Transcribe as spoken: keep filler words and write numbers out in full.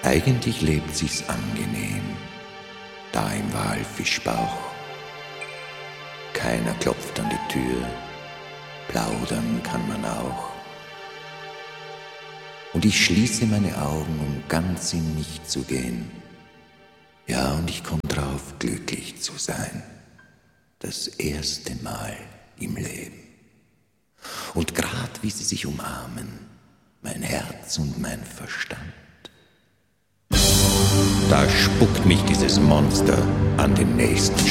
Eigentlich lebt sich's angenehm, da im Walfischbauch. Keiner klopft an die Tür, plaudern kann man auch. Und ich schließe meine Augen, um ganz in mich zu gehen. Ja, und ich komm drauf, glücklich zu sein. Das erste Mal im Leben. Und grad wie sie sich umarmen, mein Herz und mein Verstand, da spuckt mich dieses Monster an den nächsten